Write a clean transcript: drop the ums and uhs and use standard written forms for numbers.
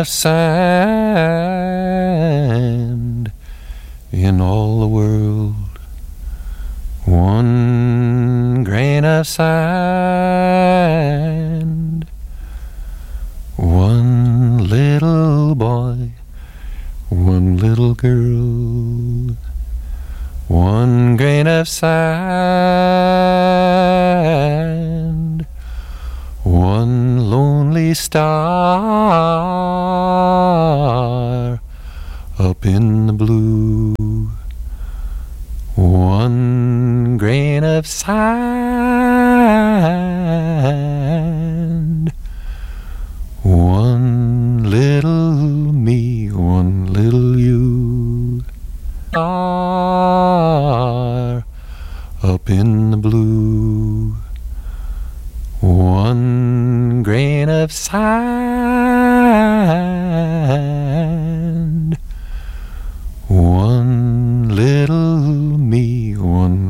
of sand in all the world. One grain of sand. One little boy, one little girl. One grain of sand. One lonely star up in the blue. One grain of sand. One little me, one little you. Star up in the blue. One grain of sand.